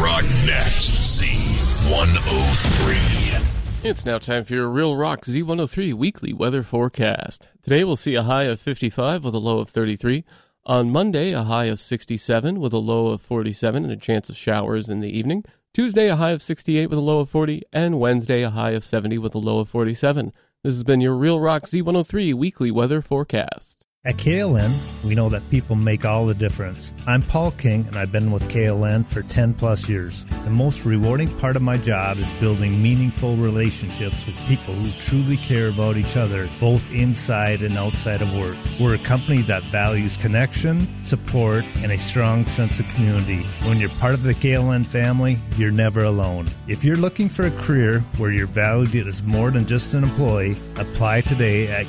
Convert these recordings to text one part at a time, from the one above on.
Rock next. Z103. It's now time for your Real Rock Z103 weekly weather forecast. Today we'll see a high of 55 with a low of 33. On Monday, a high of 67 with a low of 47 and a chance of showers in the evening. Tuesday, a high of 68 with a low of 40. And Wednesday, a high of 70 with a low of 47. This has been your Real Rock Z103 weekly weather forecast. At KLN, we know that people make all the difference. I'm Paul King, and I've been with KLN for 10 plus years. The most rewarding part of my job is building meaningful relationships with people who truly care about each other, both inside and outside of work. We're a company that values connection, support, and a strong sense of community. When you're part of the KLN family, you're never alone. If you're looking for a career where you're valued as more than just an employee, apply today at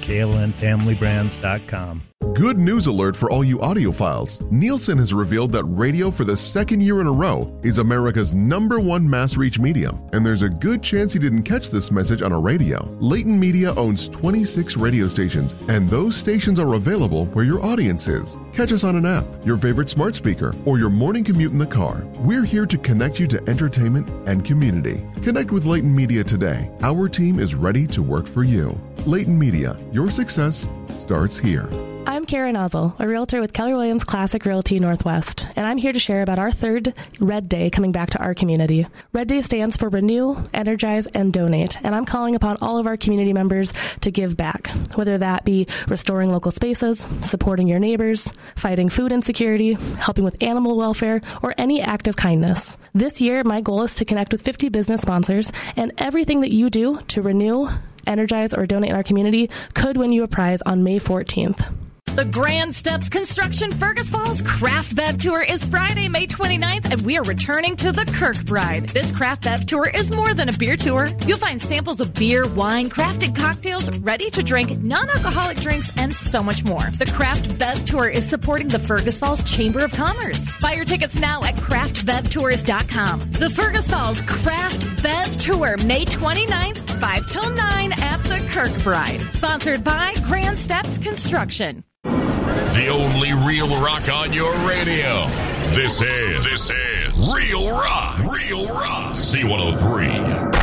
klnfamilybrands.com. Good news alert for all you audiophiles. Nielsen has revealed that radio for the second year in a row is America's #1 mass reach medium, and there's a good chance you didn't catch this message on a radio. Leighton Media owns 26 radio stations, and those stations are available where your audience is. Catch us on an app, your favorite smart speaker, or your morning commute in the car. We're here to connect you to entertainment and community. Connect with Leighton Media today. Our team is ready to work for you. Leighton Media, your success starts here. I'm Karen Ozel, a realtor with Keller Williams Classic Realty Northwest, and I'm here to share about our third Red Day coming back to our community. Red Day stands for Renew, Energize, and Donate, and I'm calling upon all of our community members to give back, whether that be restoring local spaces, supporting your neighbors, fighting food insecurity, helping with animal welfare, or any act of kindness. This year, my goal is to connect with 50 business sponsors, and everything that you do to renew, energize, or donate in our community could win you a prize on May 14th. The Grand Steps Construction Fergus Falls Craft Bev Tour is Friday, May 29th, and we are returning to the Kirkbride. This Craft Bev Tour is more than a beer tour. You'll find samples of beer, wine, crafted cocktails, ready-to-drink, non-alcoholic drinks, and so much more. The Craft Bev Tour is supporting the Fergus Falls Chamber of Commerce. Buy your tickets now at craftbevtours.com. The Fergus Falls Craft Bev Tour, May 29th, 5 till 9 at the Kirkbride. Sponsored by Grand Steps Construction. The only real rock on your radio. This is Real Rock. Z103.